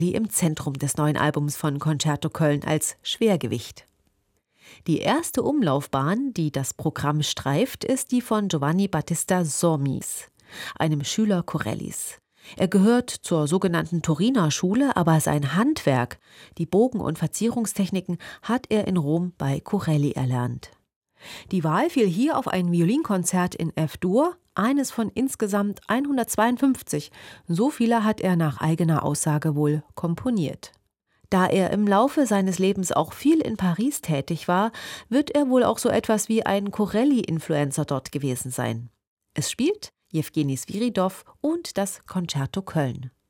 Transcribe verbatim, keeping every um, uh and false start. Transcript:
im Zentrum des neuen Albums von Concerto Köln als Schwergewicht. Die erste Umlaufbahn, die das Programm streift, ist die von Giovanni Battista Sormis, einem Schüler Corellis. Er gehört zur sogenannten Turiner Schule, aber sein Handwerk, die Bogen- und Verzierungstechniken, hat er in Rom bei Corelli erlernt. Die Wahl fiel hier auf ein Violinkonzert in F-Dur, eines von insgesamt hundertzweiundfünfzig. So viele hat er nach eigener Aussage wohl komponiert. Da er im Laufe seines Lebens auch viel in Paris tätig war, wird er wohl auch so etwas wie ein Corelli-Influencer dort gewesen sein. Es spielt Jewgeni Swiridov und das Concerto Köln.